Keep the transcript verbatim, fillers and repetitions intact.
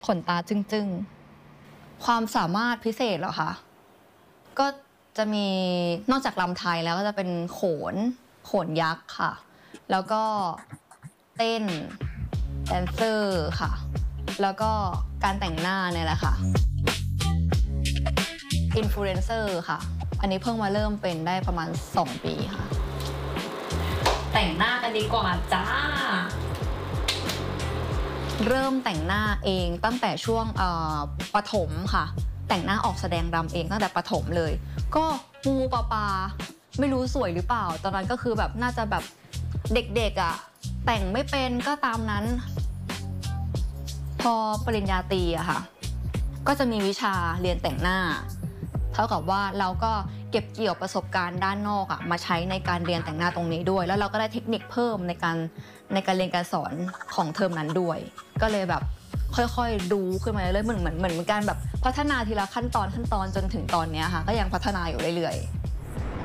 ขนตาจึ้งๆความสามารถพิเศษเหรอคะก็จะมีนอกจากรำไทยแล้วก็จะเป็นโขนโขนยักษ์ค่ะแล้วก็เต้นแดนเซอร์ค่ะแล้วก็การแต่งหน้าเนี่ยแหละค่ะอินฟลูเอนเซอร์ค่ะอันนี้เพิ่งมาเริ่มเป็นได้ประมาณสองปีค่ะแต่งหน้ากันดีกว่าจ้าเริ่มแต่งหน้าเองตั้งแต่ช่วงประถมค่ะแต่งหน้าออกแสดงรำเองตั้งแต่ประถมเลยก็งูปลาปลาไม่รู้สวยหรือเปล่าตอนนั้นก็คือแบบน่าจะแบบเด็กๆอ่ะแต่งไม่เป็นก็ตามนั้นพอปริญญาตรีอะค่ะก็จะมีวิชาเรียนแต่งหน้าเท่ากับว่าเราก็เก็บเกี่ยวประสบการณ์ด้านนอกอะมาใช้ในการเรียนแต่งหน้าตรงนี้ด้วยแล้วเราก็ได้เทคนิคเพิ่มในการในการเรียนการสอนของเทอมนั้นด้วยก็เลยแบบค่อยๆดูขึ้นมาเรื่อยๆเหมือนเหมือนเหมือนการแบบพัฒนาทีละขั้นตอนขั้นตอนจนถึงตอนนี้ค่ะก็ยังพัฒนาอยู่เรื่อยๆ